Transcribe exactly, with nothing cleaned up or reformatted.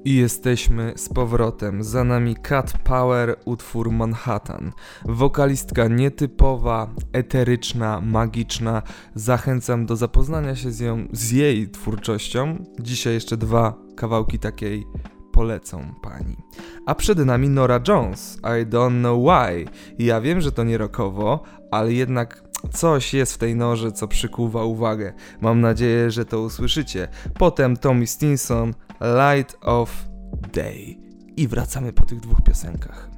I jesteśmy z powrotem. Za nami Cat Power, utwór Manhattan. Wokalistka nietypowa, eteryczna, magiczna. Zachęcam do zapoznania się z, ją, z jej twórczością. Dzisiaj jeszcze dwa kawałki takiej polecą pani. A przed nami Norah Jones, I Don't Know Why. Ja wiem, że to nie rockowo, ale jednak coś jest w tej norze, co przykuwa uwagę. Mam nadzieję, że to usłyszycie. Potem Tommy Stinson, Light of Day. I wracamy po tych dwóch piosenkach.